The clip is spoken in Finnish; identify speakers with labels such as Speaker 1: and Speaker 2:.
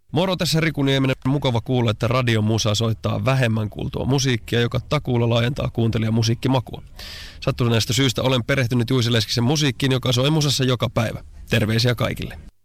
Speaker 1: Moro, tässä Riku Nieminen. Mukava kuulla, että Radio Musa soittaa vähemmän kuultua musiikkia, joka takuulla laajentaa kuuntelijan musiikkimakua. Sattuneesta syystä olen perehtynyt Juice Leskisen musiikkiin, joka soi musassa joka päivä. Terveisiä kaikille.